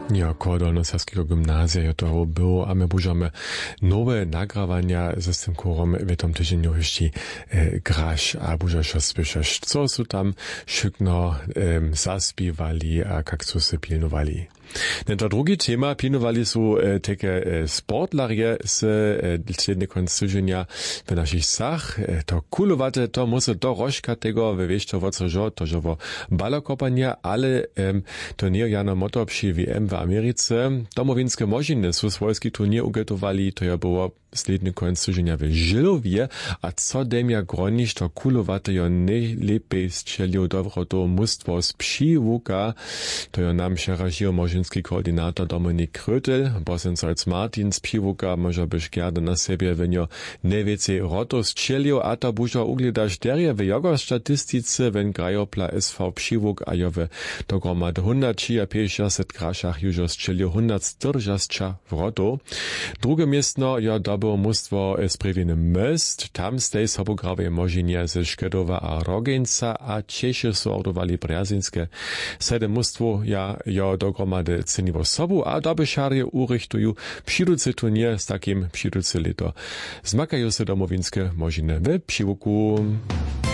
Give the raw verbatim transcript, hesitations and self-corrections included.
Ja, Kordolno Saskiego Gymnazja je toho było, a my budeme nowe nagrawania ze tym korom w tym tygodniu jeszcze e, grasz, a budeš słyszeć, co su tam szykno e, zaspiewali, a jak su se pilnowali. To drugi tema, pilnowali su e, takie e, sportlarie z e, sljedny konc tygodnia w naszych sach. E, to kulowate, to musi do rożka tego, wy wiesz to, co żo, to żo balokopania, ale e, to nie jano moto przy W M w Americe. Domowinskie możiny su swojski turnier ugetowali, to ja było sljedny konc tygodnia w Żylowie, a co demia gronisz, to kulowate jo najlepiej strzelił dobro to mustwo z Přivuka, to jo nam szaražił možinski koordynator Dominik Krötel, Bosensolc Martin z Přivuka, może byś gerne na siebie wenio najwięcej roto strzelił, a to bużo ugledasz derje w jego statystyce, wenn grajopla S V Přivuk, a jo w dogromad sto pięćdziesiąt kraszach już strzelił sto czterdzieści w roto. Drugie miestno, jo dobyło mustwo z Prewinem Most, tam stej sobograwej možinie ze Škedowa a Rogenca, a Češi su ordowali Brjazinske. Sede mustwo ja jo dogromady ceniło sobu, a dobyšarje urichtuju přiduce turnier z takim přiduce leto. Zmakajú se domovinske možine w Přivuku.